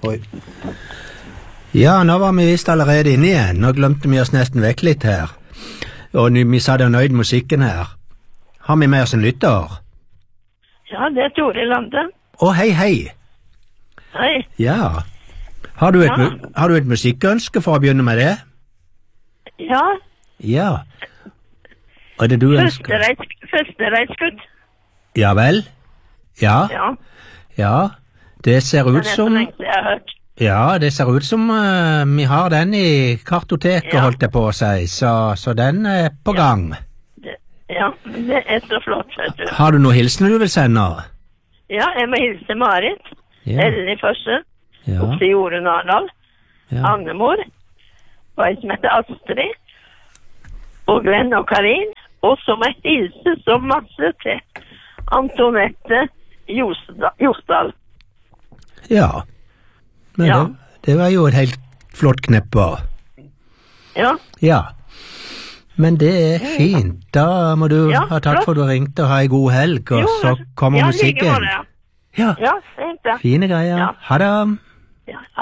Oi. Ja, nå var vi visst allerede inne igjen. Nå glemte vi oss nesten vekk litt her. Og vi satt og nøyd musikken her. Har vi med oss en lytter? Ja, det er Tore Lande. Å, hei, hei. Hei. Ja. Har du et musikkønske for å begynne med det? Ja. Ja. Og det du ønsker? Førstereiskutt. Ja vel? Ja. Ja. Ja. Det ser ut Det er som... så lengst jeg har hørt. Ja, det ser ut som vi har den i kartoteket, Ja. holdt jeg på å si, så den er på gang. Ja, det er så flott, vet du. Har du noe hilsen du vil sende? Ja, jeg må hilse Marit. Ja. Ellen i første. Ja. Oppe i Jorunn Arendal. Ja. Agnemor. Og en som heter Astrid. Og Glenn og Karin. Og så må jeg hilse så masse til Antonette Josdal. Ja. Men Ja. det var jo et helt flott knepper. Ja. Ja. Men det er fint. Da må du Ja, ha takk flott. for at du ringte og ha en god helg, og så kommer ja, musikken. like måte, ja. Ja. Ja, fint det. Fine greier. Ja. Ha det. Ja,